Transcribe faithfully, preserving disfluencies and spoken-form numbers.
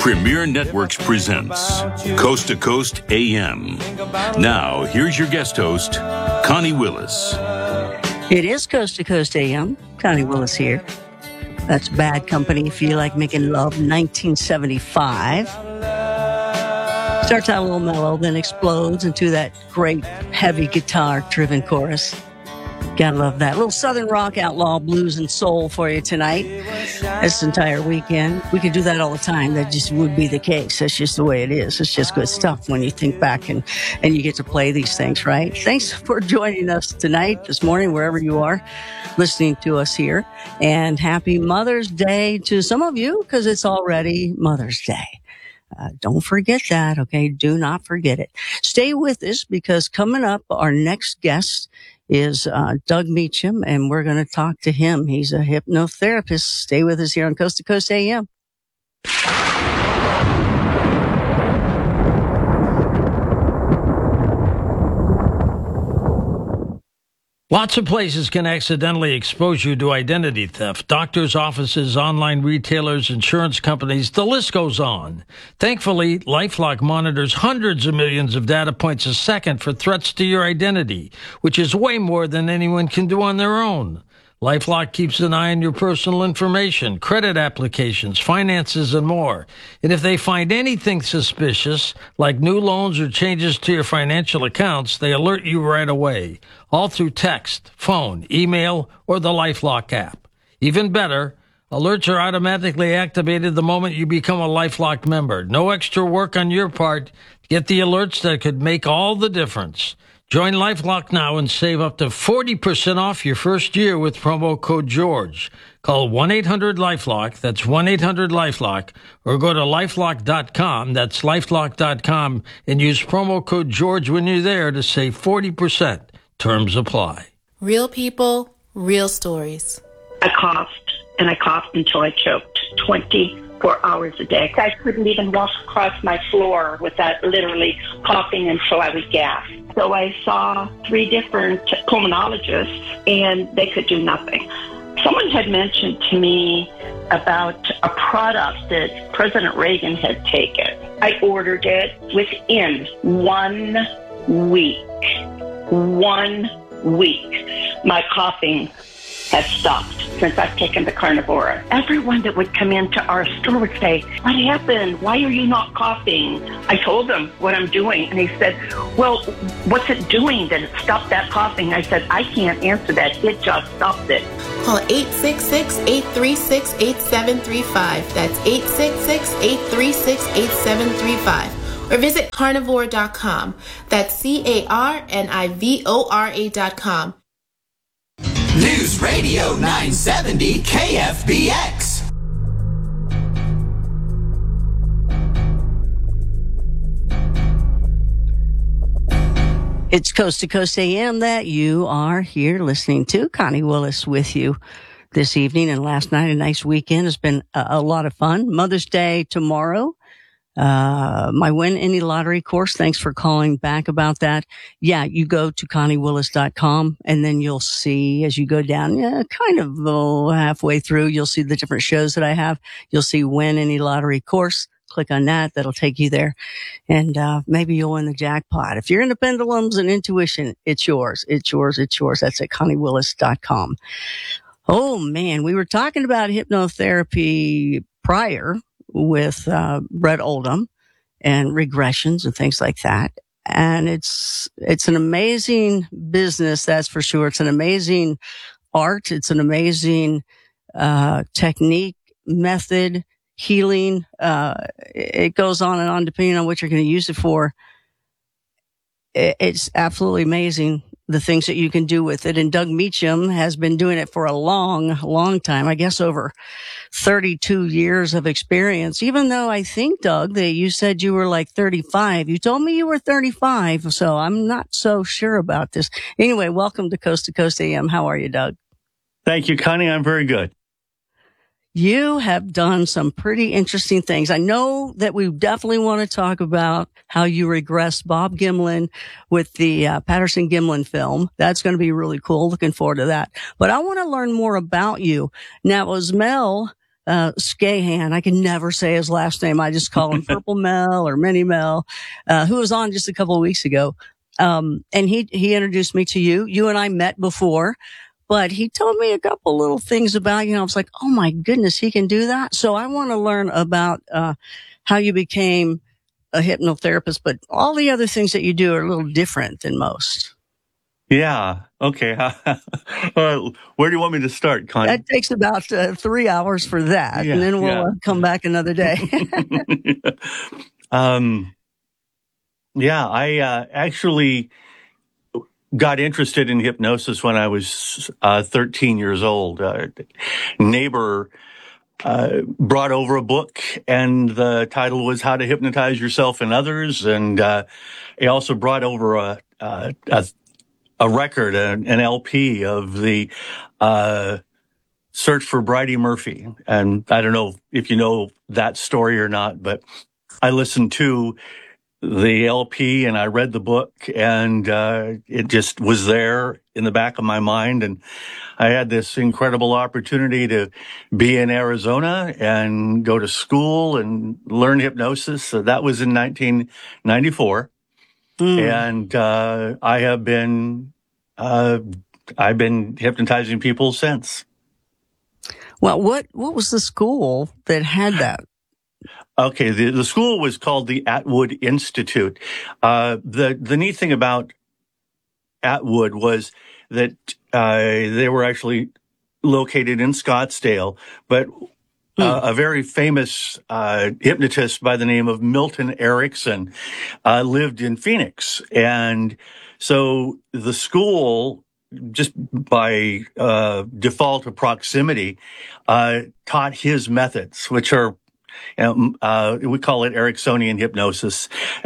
Premier Networks presents Coast to Coast A M. Now, here's your guest host, Connie Willis. It is Coast to Coast A M. Connie Willis here. That's Bad Company, If You Like Making Love, nineteen seventy-five. Starts out a little mellow, then explodes into that great heavy guitar-driven chorus. Gotta love that. A little Southern rock, outlaw, blues, and soul for you tonight. This entire weekend. We could do that all the time. That just would be the case. That's just the way it is. It's just good stuff when you think back and, and you get to play these things, right? Thanks for joining us tonight, this morning, wherever you are listening to us here. And happy Mother's Day to some of you, because it's already Mother's Day. Uh, don't forget that, okay? Do not forget it. Stay with us, because coming up, our next guest is uh, Doug Meacham, and we're going to talk to him. He's a hypnotherapist. Stay with us here on Coast to Coast A M. Lots of places can accidentally expose you to identity theft. Doctors' offices, online retailers, insurance companies, the list goes on. Thankfully, LifeLock monitors hundreds of millions of data points a second for threats to your identity, which is way more than anyone can do on their own. LifeLock keeps an eye on your personal information, credit applications, finances, and more. And if they find anything suspicious, like new loans or changes to your financial accounts, they alert you right away, all through text, phone, email, or the LifeLock app. Even better, alerts are automatically activated the moment you become a LifeLock member. No extra work on your part. Get the alerts that could make all the difference. Join LifeLock now and save up to forty percent off your first year with promo code George. Call one eight hundred LifeLock, that's one eight hundred LifeLock, or go to lifelock dot com, that's lifelock dot com, and use promo code George when you're there to save forty percent. Terms apply. Real people, real stories. I coughed, and I coughed until I choked twenty-four hours a day. I couldn't even walk across my floor without literally coughing until I would gasp. So I saw three different pulmonologists, and they could do nothing. Someone had mentioned to me about a product that President Reagan had taken. I ordered it within one week. One week. My coughing has stopped since I've taken the Carnivora. Everyone that would come into our store would say, "What happened? Why are you not coughing?" I told them what I'm doing, and he said, "Well, what's it doing that it stopped that coughing?" I said, "I can't answer that. It just stopped it." Call eight six six, eight three six, eight seven three five. That's eight six six, eight three six, eight seven three five. Or visit carnivore dot com. That's C A R N I V O R A dot com. News Radio nine seventy K F B X. It's Coast to Coast A M that you are here listening to. Connie Willis with you this evening and last night. A nice weekend. It's been a, a lot of fun. Mother's Day tomorrow. Uh, my Win Any Lottery course. Thanks for calling back about that. Yeah, you go to connie willis dot com, and then you'll see as you go down, yeah, kind of oh, halfway through, you'll see the different shows that I have. You'll see Win Any Lottery course. Click on that. That'll take you there. And, uh, maybe you'll win the jackpot. If you're into pendulums and intuition, it's yours. It's yours. It's yours. That's at connie willis dot com. Oh man, we were talking about hypnotherapy prior with uh, Brett Oldham and regressions and things like that. And it's it's an amazing business, that's for sure. It's an amazing art. It's an amazing uh, technique, method, healing. Uh, it goes on and on depending on what you're going to use it for. It's absolutely amazing, the things that you can do with it. And Doug Meacham has been doing it for a long, long time. I guess over thirty-two years of experience, even though I think, Doug, that you said you were like thirty-five. You told me you were thirty-five, so I'm not so sure about this. Anyway, welcome to Coast to Coast A M. How are you, Doug? Thank you, Connie. I'm very good. You have done some pretty interesting things. I know that we definitely want to talk about how you regressed Bob Gimlin with the uh, Patterson Gimlin film. That's going to be really cool. Looking forward to that. But I want to learn more about you. Now, it was Mel uh, Scahan. I can never say his last name. I just call him Purple Mel or Mini Mel, uh, who was on just a couple of weeks ago. Um, and he, he introduced me to you. You and I met before, but he told me a couple little things about you. And I was like, oh my goodness, he can do that. So I want to learn about, uh, how you became a hypnotherapist, but all the other things that you do are a little different than most. Yeah. Okay. uh, where do you want me to start, Connie? That takes about uh, three hours for that. Yeah, and then we'll yeah. uh, come back another day. um, yeah, I uh, actually got interested in hypnosis when I was uh, thirteen years old. Uh, neighbor uh, brought over a book, and the title was How to Hypnotize Yourself and Others. And uh, he also brought over a, a, a, a record, an, an L P of the uh, Search for Bridie Murphy. And I don't know if you know that story or not, but I listened to the L P and I read the book, and uh, it just was there in the back of my mind. And I had this incredible opportunity to be in Arizona and go to school and learn hypnosis. So that was in nineteen ninety-four. Mm. And uh, I have been, uh, I've been hypnotizing people since. Well, what, what was the school that had that? Okay, the, the school was called the Atwood Institute. Uh, the, the neat thing about Atwood was that uh, they were actually located in Scottsdale, but uh, a very famous uh, hypnotist by the name of Milton Erickson uh, lived in Phoenix. And so the school, just by uh, default of proximity, uh, taught his methods, which are, you know, uh, we call it Ericksonian hypnosis.